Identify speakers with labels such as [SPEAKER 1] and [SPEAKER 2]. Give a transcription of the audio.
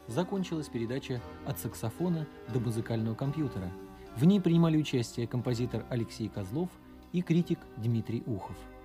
[SPEAKER 1] закончилась передача «От саксофона до музыкального компьютера». В ней принимали участие композитор Алексей Козлов и критик Дмитрий Ухов.